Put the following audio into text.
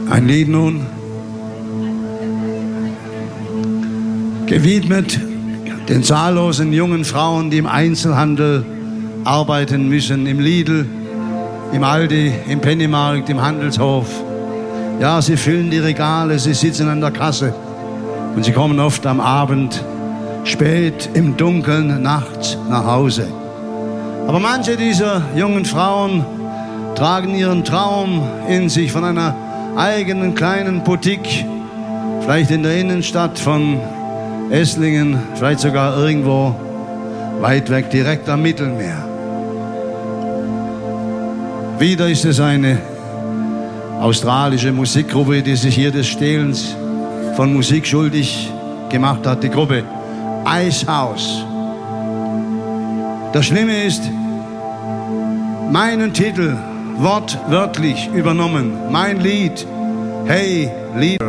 Ein Lied nun, gewidmet den zahllosen jungen Frauen, die im Einzelhandel arbeiten müssen, im Lidl, im Aldi, im Pennymarkt, im Handelshof. Ja, sie füllen die Regale, sie sitzen an der Kasse und sie kommen oft am Abend spät im Dunkeln nachts nach Hause. Aber manche dieser jungen Frauen tragen ihren Traum in sich von einer eigenen kleinen Boutique, vielleicht in der Innenstadt von Esslingen, vielleicht sogar irgendwo weit weg, direkt am Mittelmeer. Wieder ist es eine australische Musikgruppe, die sich hier des Stehlens von Musik schuldig gemacht hat, die Gruppe Icehouse. Das Schlimme ist, meinen Titel wortwörtlich übernommen, mein Lied, Hey Lied.